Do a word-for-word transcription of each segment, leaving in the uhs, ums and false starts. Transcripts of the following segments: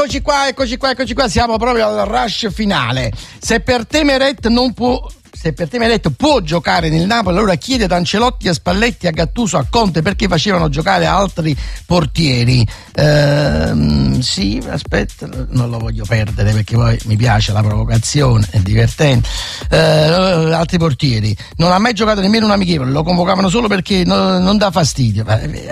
Eccoci qua, eccoci qua, eccoci qua, siamo proprio al rush finale. Se per te Meret non può Se per te Meret può giocare nel Napoli, allora chiede ad Ancelotti, a Spalletti, a Gattuso, a Conte perché facevano giocare altri portieri. Ehm, sì, aspetta, non lo voglio perdere perché poi mi piace la provocazione, è divertente. Ehm, altri portieri. Non ha mai giocato nemmeno un amichevole, lo convocavano solo perché no, non dà fastidio.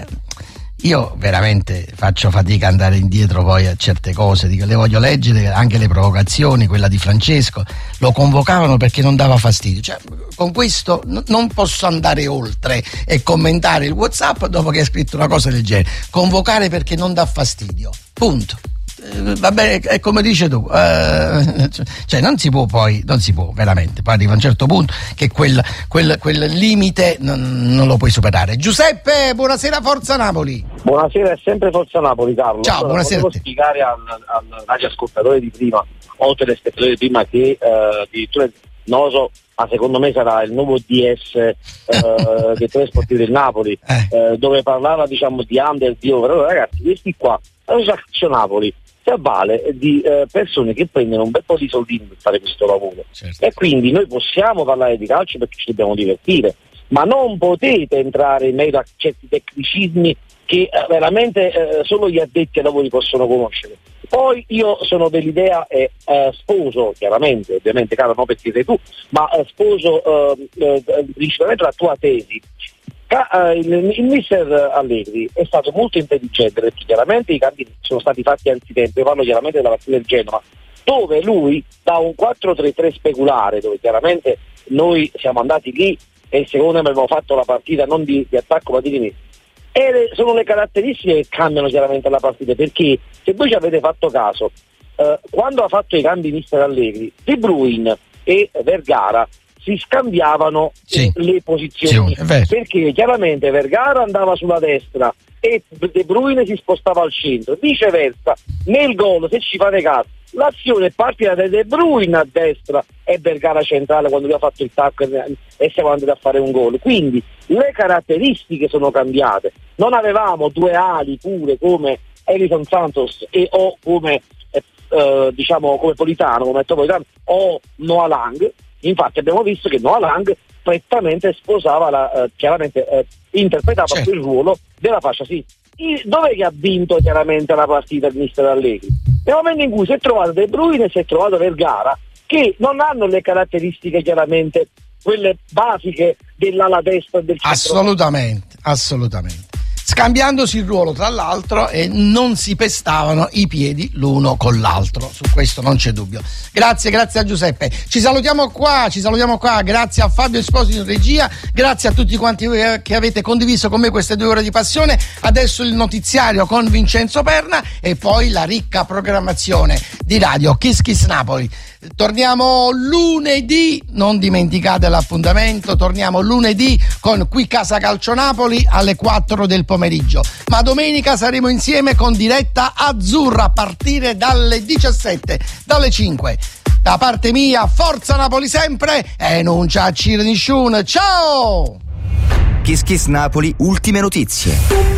Io veramente faccio fatica ad andare indietro poi a certe cose, dico, le voglio leggere, anche le provocazioni, quella di Francesco, lo convocavano perché non dava fastidio, cioè con questo n- non posso andare oltre e commentare il WhatsApp dopo che hai scritto una cosa del genere, convocare perché non dà fastidio, punto. Eh, va bene, è come dici tu, eh, cioè non si può poi, non si può veramente, poi arriva a un certo punto che quel, quel, quel limite non, non lo puoi superare. Giuseppe, buonasera, Forza Napoli. Buonasera, è sempre Forza Napoli, Carlo. Ciao, allora, buonasera. Volevo spiegare al, al radioascoltatore di prima o telespettatore di prima che eh, addirittura non lo so, ma secondo me sarà il nuovo D S eh, direttore sportivo del Napoli, eh, dove parlava diciamo di under, di over. Allora ragazzi, questi qua, la Calcio Napoli si avvale di eh, persone che prendono un bel po' di soldini per fare questo lavoro, certo. E quindi noi possiamo parlare di calcio perché ci dobbiamo divertire, ma non potete entrare in merito a certi tecnicismi che eh, veramente eh, solo gli addetti ai lavori possono conoscere. Poi io sono dell'idea e eh, sposo, chiaramente, ovviamente Carlo non perché sei tu, ma eh, sposo eh, eh, principalmente la tua tesi. Ca- eh, il, il mister Allegri è stato molto intelligente perché chiaramente i cambi sono stati fatti anzitempo, io parlo chiaramente della partita del Genoa, dove lui da un quattro tre tre speculare, dove chiaramente noi siamo andati lì e secondo me abbiamo fatto la partita non di, di attacco ma di difesa. E le, sono le caratteristiche che cambiano chiaramente la partita, perché se voi ci avete fatto caso, eh, quando ha fatto i cambi mister Allegri, De Bruyne e Vergara si scambiavano sì. le posizioni, sì, perché chiaramente Vergara andava sulla destra e De Bruyne si spostava al centro, viceversa nel gol, se ci fate caso, l'azione è partita da De Bruyne a destra e Vergara centrale quando lui ha fatto il tacco e siamo andati a fare un gol, quindi le caratteristiche sono cambiate, non avevamo due ali pure come Elison Santos e o come eh, eh, diciamo come Politano, come Politano o Noah Lang. Infatti abbiamo visto che Noah Lang prettamente sposava la, eh, chiaramente eh, interpretava certo. il ruolo della fascia sì. Dov'è che ha vinto chiaramente la partita il mister Allegri? Nel momento in cui si è trovato De Bruyne e si è trovato Vergara, che non hanno le caratteristiche chiaramente quelle basiche dell'ala destra e del centro. Assolutamente, assolutamente. Scambiandosi il ruolo tra l'altro e non si pestavano i piedi l'uno con l'altro, su questo non c'è dubbio. Grazie, grazie a Giuseppe. Ci salutiamo qua, ci salutiamo qua, grazie a Fabio Esposito in regia, grazie a tutti quanti voi che avete condiviso con me queste due ore di passione. Adesso il notiziario con Vincenzo Perna e poi la ricca programmazione di Radio Kiss Kiss Napoli. Torniamo lunedì, non dimenticate l'appuntamento, torniamo lunedì con Qui Casa Calcio Napoli alle quattro del pomeriggio, ma domenica saremo insieme con diretta azzurra a partire dalle diciassette, dalle cinque. Da parte mia, Forza Napoli sempre e non c'è Ciro nessuno. Ciao! Kiss Kiss Napoli, ultime notizie.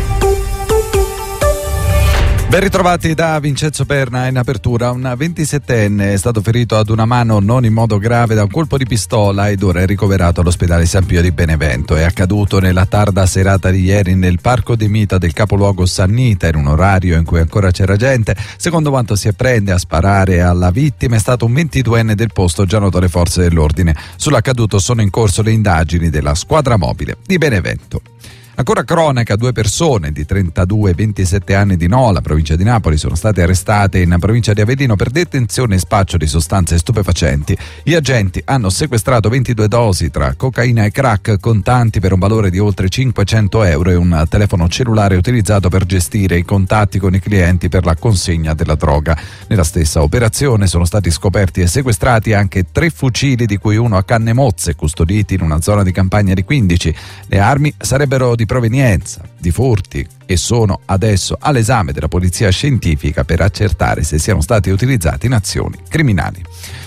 Ben ritrovati da Vincenzo Perna. In apertura un ventisettenne è stato ferito ad una mano non in modo grave da un colpo di pistola ed ora è ricoverato all'ospedale San Pio di Benevento. È accaduto nella tarda serata di ieri nel parco di Mita del capoluogo Sannita, in un orario in cui ancora c'era gente. Secondo quanto si apprende, a sparare alla vittima è stato un ventiduenne del posto già noto alle forze dell'ordine. Sull'accaduto sono in corso le indagini della squadra mobile di Benevento. Ancora cronaca, due persone di trentadue e ventisette anni di Nola, provincia di Napoli, sono state arrestate in provincia di Avellino per detenzione e spaccio di sostanze stupefacenti. Gli agenti hanno sequestrato ventidue dosi tra cocaina e crack, contanti per un valore di oltre cinquecento euro e un telefono cellulare utilizzato per gestire i contatti con i clienti per la consegna della droga. Nella stessa operazione sono stati scoperti e sequestrati anche tre fucili, di cui uno a canne mozze, custoditi in una zona di campagna di quindici. Le armi sarebbero di provenienza, di furti e sono adesso all'esame della polizia scientifica per accertare se siano stati utilizzati in azioni criminali.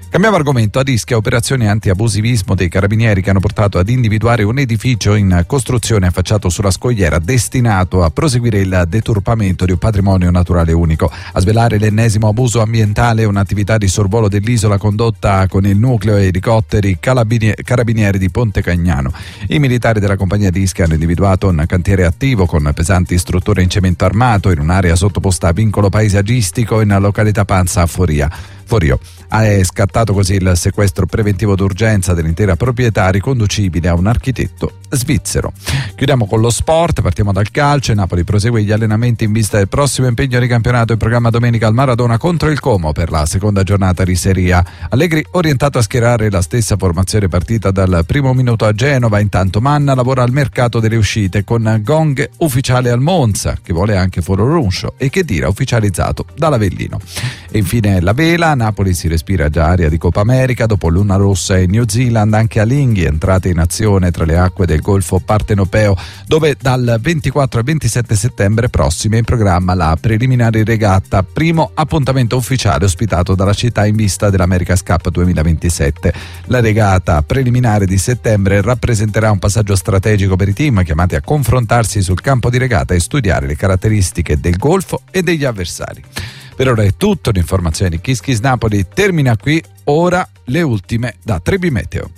Cambiamo argomento. Ad Ischia, operazioni anti-abusivismo dei carabinieri che hanno portato ad individuare un edificio in costruzione affacciato sulla scogliera destinato a proseguire il deturpamento di un patrimonio naturale unico. A svelare l'ennesimo abuso ambientale un'attività di sorvolo dell'isola condotta con il nucleo elicotteri carabinieri di Ponte Cagnano. I militari della compagnia di Ischia hanno individuato un cantiere attivo con pesanti strutture in cemento armato in un'area sottoposta a vincolo paesaggistico in località Panza a Foria. Forio. È scattato così il sequestro preventivo d'urgenza dell'intera proprietà riconducibile a un architetto svizzero. Chiudiamo con lo sport, partiamo dal calcio. Napoli prosegue gli allenamenti in vista del prossimo impegno di campionato in programma domenica al Maradona contro il Como per la seconda giornata di Serie A. Allegri orientato a schierare la stessa formazione partita dal primo minuto a Genova. Intanto Manna lavora al mercato delle uscite con Gong ufficiale al Monza, che vuole anche Foro Runcio e che dirà ufficializzato dall'Avellino. E infine la vela, Napoli si respira già aria di Coppa America dopo Luna Rossa e New Zealand. Anche a Linghi entrate in azione tra le acque del Golfo Partenopeo, dove dal ventiquattro al ventisette settembre prossimi è in programma la preliminare regatta, primo appuntamento ufficiale ospitato dalla città in vista dell'America's Cup duemilaventisette. La regata preliminare di settembre rappresenterà un passaggio strategico per i team chiamati a confrontarsi sul campo di regata e studiare le caratteristiche del golfo e degli avversari. Per ora è tutto, l'informazione di Kiss Kiss Napoli termina qui, ora le ultime da Trebi Meteo.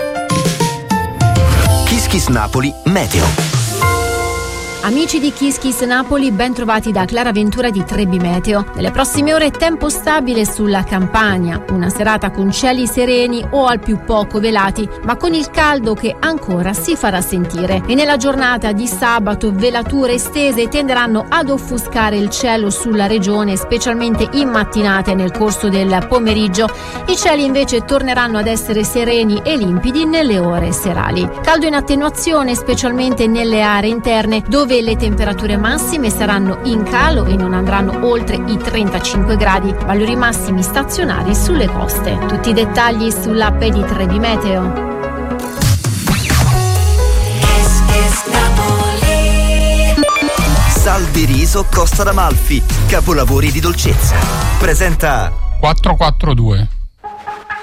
Kiss Kiss Napoli Meteo. Amici di Kiss Kiss Napoli, ben trovati da Clara Ventura di Trebi Meteo. Nelle prossime ore tempo stabile sulla Campania, una serata con cieli sereni o al più poco velati, ma con il caldo che ancora si farà sentire. E nella giornata di sabato velature estese tenderanno ad offuscare il cielo sulla regione, specialmente in mattinata e nel corso del pomeriggio. I cieli invece torneranno ad essere sereni e limpidi nelle ore serali. Caldo in attenuazione, specialmente nelle aree interne, dove le temperature massime saranno in calo e non andranno oltre i trentacinque gradi, valori massimi stazionari sulle coste. Tutti i dettagli sull'app di Trebi Meteo. Salvi Riso Costa d'Amalfi, capolavori di dolcezza. Presenta quattro quattro due.